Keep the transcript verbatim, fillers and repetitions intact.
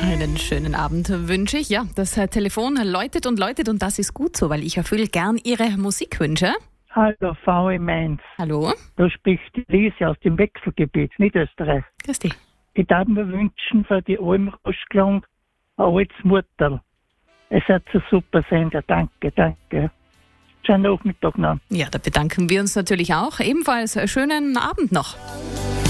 Einen schönen Abend wünsche ich. Ja, das äh, Telefon läutet und läutet und das ist gut so, weil ich erfülle gern Ihre Musikwünsche. Hallo, V M eins. Hallo. Da spricht die Lise aus dem Wechselgebiet, Niederösterreich. Grüß dich. Ich darf mir wünschen für die Almroschklang ein altes Mutterl. Es hat so super Sender. Danke, danke. Schönen Nachmittag noch. Ja, da bedanken wir uns natürlich auch. Ebenfalls einen schönen Abend noch.